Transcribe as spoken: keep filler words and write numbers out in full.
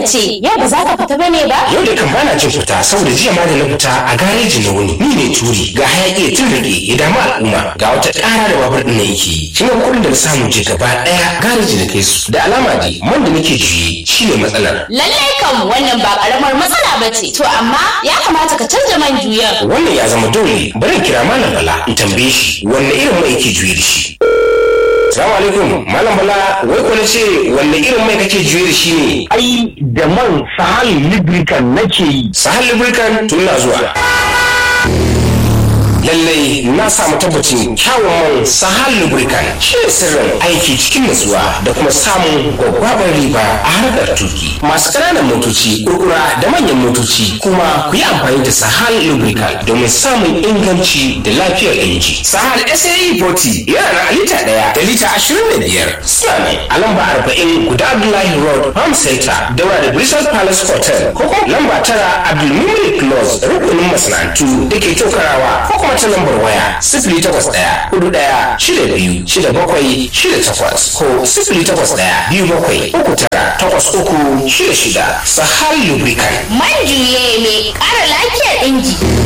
ce yau ba za ka fita bane ba? Yau da kan bana jin fita saboda jiya ma da na fita a gareji na wuni. Ni ne turi ga hayaki ya tun rage ya damu al'umma ga wata ƙara da babur ɗin na yake. Shi ne kuɗin da na samu je gaba ɗaya gareji da kai su. Da alama dai man da nake juye shi ne matsalar. Lallai kam wannan ba ƙaramar matsala ba ce. To amma ya kamata ka canza man juyan. Wannan ya zama dole bari in kira Malam Bala in tambaye shi wanne irin mai yake juye da shi. Salamu alaikum, Malam Bala, wai ko na ce wanne irin mai kake juye da shi ne? Ai da man Sahal Lubricant nake yi. Sahal Lubricant tun na zuwa. Lallai na samu tabbacin kyawun man Sahal Lubricant shi ne sirrin aiki cikin nutsuwa da kuma samun gwaggwabar riba a harkar tuki. Masu ƙananan motoci, kurkura da manyan motoci kuma ku yi amfani da Sahal Lubricant domin samun inganci da lafiyar inji. Sahal S A E forty yana na lita ɗaya da lita ashirin da biyar. Suna ne a lamba arba'in guda Abdullahi Road, Farm Center, daura da Bristol Palace Hotel, ko kuma lamba tara Abdulmumin Close, rukunin masana'antu da ke tokarawa, ko kuma ta lambar waya sifili takwas ɗaya hudu ɗaya shida biyu shida bakwai shida takwas ko sifili takwas ɗaya biyu bakwai uku tara takwas uku shida shida. Sahal Lubricant. Man juye mai ƙara lafiyar inji.